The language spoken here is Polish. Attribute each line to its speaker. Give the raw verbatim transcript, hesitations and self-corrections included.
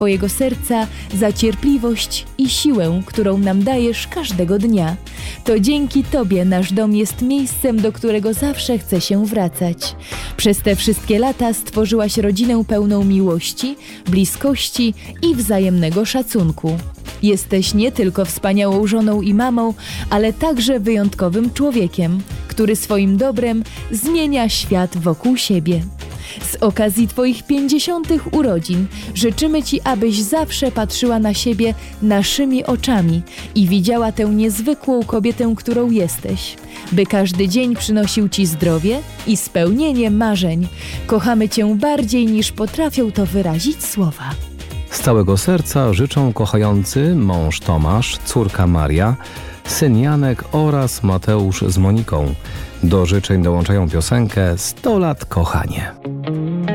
Speaker 1: Twojego serca za cierpliwość i siłę, którą nam dajesz każdego dnia. To dzięki Tobie nasz dom jest miejscem, do którego zawsze chce się wracać. Przez te wszystkie lata stworzyłaś rodzinę pełną miłości, bliskości i wzajemnego szacunku. Jesteś nie tylko wspaniałą żoną i mamą, ale także wyjątkowym człowiekiem, który swoim dobrem zmienia świat wokół siebie. Z okazji Twoich pięćdziesiątych urodzin życzymy Ci, abyś zawsze patrzyła na siebie naszymi oczami i widziała tę niezwykłą kobietę, którą jesteś, by każdy dzień przynosił Ci zdrowie i spełnienie marzeń. Kochamy Cię bardziej niż potrafią to wyrazić słowa.
Speaker 2: Z całego serca życzą kochający mąż Tomasz, córka Maria, syn Janek oraz Mateusz z Moniką. Do życzeń dołączają piosenkę sto lat kochanie.